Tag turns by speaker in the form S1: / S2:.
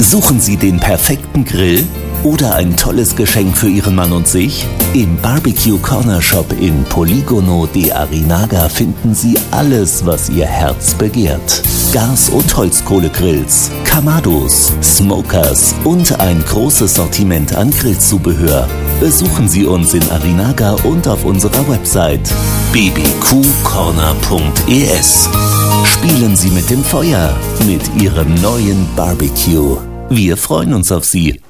S1: Suchen Sie den perfekten Grill oder ein tolles Geschenk für Ihren Mann und sich? Im Barbecue Corner Shop in Polígono de Arinaga finden Sie alles, was Ihr Herz begehrt. Gas- und Holzkohlegrills, Kamados, Smokers und ein großes Sortiment an Grillzubehör. Besuchen Sie uns in Arinaga und auf unserer Website bbqcorner.es. Spielen Sie mit dem Feuer mit Ihrem neuen Barbecue. Wir freuen uns auf Sie.